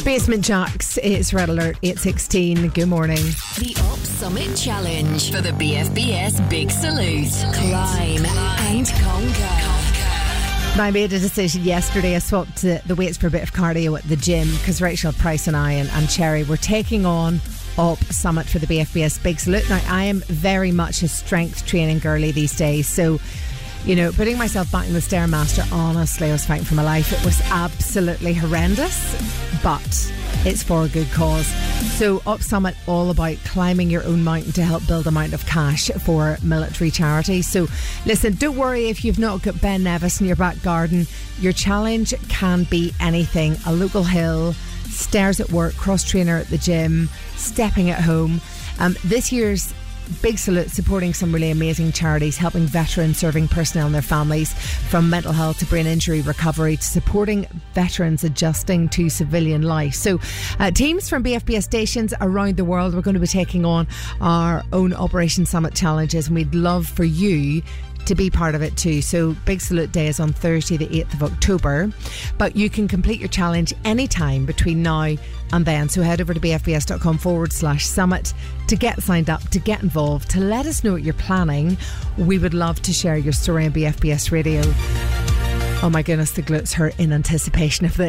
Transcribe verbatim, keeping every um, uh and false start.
Basement Jacks, it's Red Alert eight sixteen. Good morning. The Up Summit Challenge for the B F B S Big Salute. Climb and conquer. I made a decision yesterday. I swapped the, the weights for a bit of cardio at the gym because Rachel Price and I and, and Cherry were taking on Up Summit for the B F B S Big Salute. Now, I am very much a strength training girly these days, so you know, putting myself back in the Stairmaster, honestly, I was fighting for my life. It was absolutely horrendous, but it's for a good cause. So Up Summit, all about climbing your own mountain to help build a mountain of cash for military charities. So listen, don't worry if you've not got Ben Nevis in your back garden. Your challenge can be anything. A local hill, stairs at work, cross trainer at the gym, stepping at home. Um, this year's Big Salute supporting some really amazing charities, helping veterans, serving personnel and their families, from mental health to brain injury recovery to supporting veterans adjusting to civilian life. So uh, teams from B F B S stations around the world, we're going to be taking on our own Operation Summit challenges, and we'd love for you to be part of it too. So Big Salute Day is on Thursday the eighth of October, but you can complete your challenge anytime between now and then. So head over to bfbs.com forward slash summit to get signed up, to get involved, to let us know what you're planning. We would love to share your story on B F B S Radio. Oh my goodness, the glutes hurt in anticipation of this.